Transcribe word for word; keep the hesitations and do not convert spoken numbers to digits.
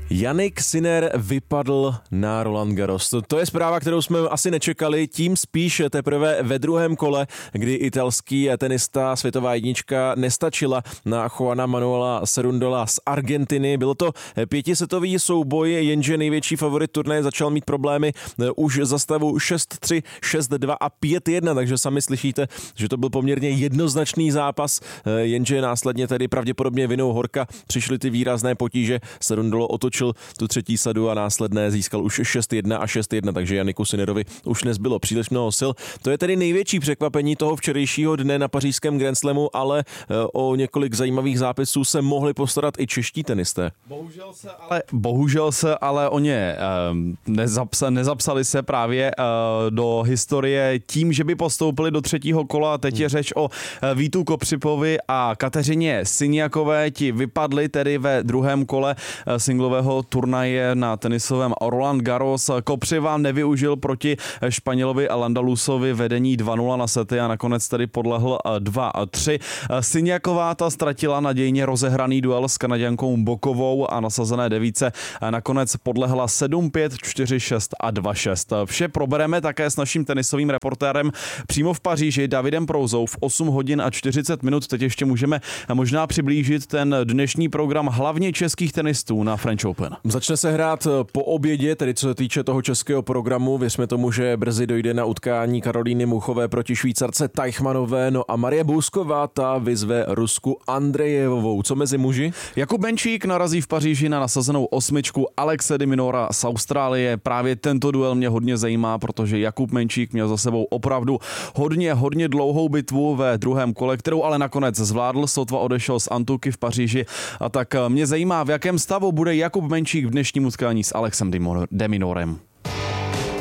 Jannik Sinner vypadl na Roland Garros. To je zpráva, kterou jsme asi nečekali, tím spíš teprve ve druhém kole, kdy italský tenista světová jednička nestačila na Juana Manuela Cerundolo z Argentiny. Bylo to pětisetový souboj, jenže největší favorit turnaje začal mít problémy už za stavu šest tři, šest dva a pět jedna, takže sami slyšíte, že to byl poměrně jednoznačný zápas, jenže následně tedy pravděpodobně vinou horka přišly ty výrazné potíže. Cerundolo otočil tu třetí sadu a následné získal už šest jedna a šest jedna, takže Janniku Sinnerovi už nezbylo příliš mnoho sil. To je tedy největší překvapení toho včerejšího dne na pařížském Grand Slamu, ale o několik zajímavých zápisů se mohli postarat i čeští tenisté. Bohužel se ale, bohužel se ale o ně nezapsa, nezapsali se právě do historie tím, že by postoupili do třetího kola. Teď je řeč o Vítu Kopřipovi a Kateřině Siniakové. Ti vypadli tedy ve druhém kole singlového turnaje na tenisovém Roland Garros. Kopřiva nevyužil proti Španělovi a Landalusovi vedení dva nula na sety a nakonec tedy podlehl dva tři. Siniaková ta ztratila nadějně rozehraný duel s Kanaďankou Bokovou a nasazené devíce nakonec podlehla sedm pět, čtyři šest a dva šest. Vše probereme také s naším tenisovým reportérem přímo v Paříži Davidem Prouzou v osm hodin a čtyřicet minut. Teď ještě můžeme možná přiblížit ten dnešní program hlavně českých tenistů na French Open. Začne se hrát po obědě, tedy co se týče toho českého programu. Věřme tomu, že brzy dojde na utkání Karolíny Muchové proti Švýcarce Teichmannové, no a Marie Bousková ta vyzve Rusku Andrejevovou. Co mezi muži? Jakub Menčík narazí v Paříži na nasazenou osmičku Alexe de Minaura z Austrálie. Právě tento duel mě hodně zajímá, protože Jakub Menčík měl za sebou opravdu hodně, hodně dlouhou bitvu ve druhém kole, kterou ale nakonec zvládl, sotva odešel z Antuky v Paříži. A tak mě zajímá, v jakém stavu bude Jakub Menčík v dnešním utkání s Alexem de Minaurem.